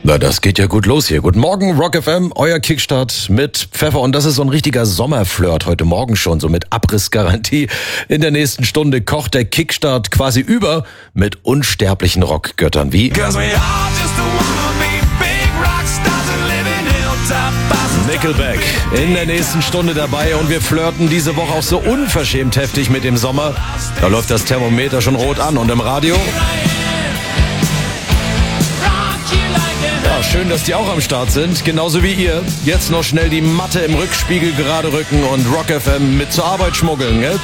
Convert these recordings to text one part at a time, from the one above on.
Na, das geht ja gut los hier. Guten Morgen, Rock FM, euer Kickstart mit Pfeffer. Und das ist so ein richtiger Sommerflirt heute Morgen schon, so mit Abrissgarantie. In der nächsten Stunde kocht der Kickstart quasi über mit unsterblichen Rockgöttern wie Nickelback in der nächsten Stunde dabei. Und wir flirten diese Woche auch so unverschämt heftig mit dem Sommer. Da läuft das Thermometer schon rot an. Und im Radio? Ja, schön, dass die auch am Start sind, genauso wie ihr. Jetzt noch schnell die Matte im Rückspiegel gerade rücken und Rock FM mit zur Arbeit schmuggeln, gell?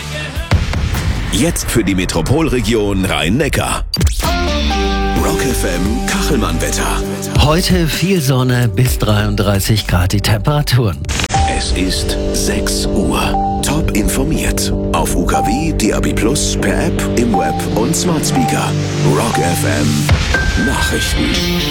Jetzt für die Metropolregion Rhein-Neckar. Rock FM Kachelmann-Wetter. Heute viel Sonne bis 33 Grad die Temperaturen. Es ist 6 Uhr. Top informiert. Auf UKW, DAB+, per App, im Web und Smart Speaker. Rock FM Nachrichten.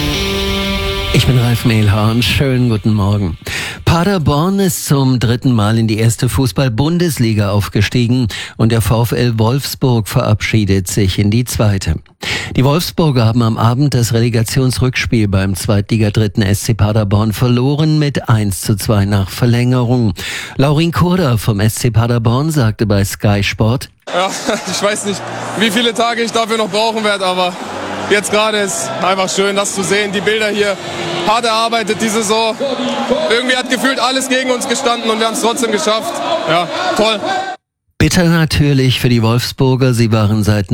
Ich bin Ralf Mehlhorn, schönen guten Morgen. Paderborn ist zum 3. Mal in die erste Fußball-Bundesliga aufgestiegen und der VfL Wolfsburg verabschiedet sich in die zweite. Die Wolfsburger haben am Abend das Relegationsrückspiel beim Zweitliga-Dritten SC Paderborn verloren mit 1:2 nach Verlängerung. Laurin Kurda vom SC Paderborn sagte bei Sky Sport: Ja, ich weiß nicht, wie viele Tage ich dafür noch brauchen werde, aber jetzt gerade ist einfach schön, das zu sehen. Die Bilder hier, hart erarbeitet die Saison. Irgendwie hat gefühlt alles gegen uns gestanden und wir haben es trotzdem geschafft. Ja, toll. Bitter natürlich für die Wolfsburger. Sie waren seit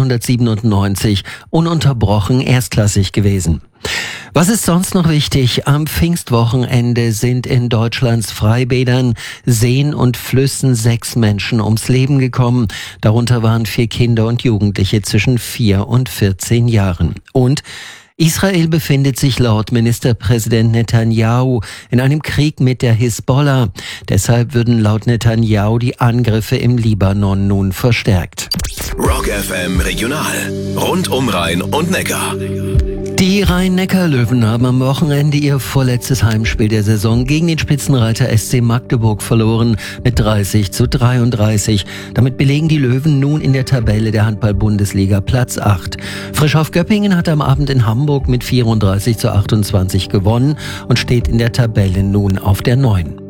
1997 ununterbrochen erstklassig gewesen. Was ist sonst noch wichtig? Am Pfingstwochenende sind in Deutschlands Freibädern, Seen und Flüssen 6 Menschen ums Leben gekommen. Darunter waren 4 Kinder und Jugendliche zwischen 4 und 14 Jahren. Und Israel befindet sich laut Ministerpräsident Netanyahu in einem Krieg mit der Hisbollah. Deshalb würden laut Netanyahu die Angriffe im Libanon nun verstärkt. Rock FM Regional. Rund um Rhein und Neckar. Die Rhein-Neckar-Löwen haben am Wochenende ihr vorletztes Heimspiel der Saison gegen den Spitzenreiter SC Magdeburg verloren mit 30:33. Damit belegen die Löwen nun in der Tabelle der Handball-Bundesliga Platz 8. Frisch auf Göppingen hat am Abend in Hamburg mit 34:28 gewonnen und steht in der Tabelle nun auf der 9.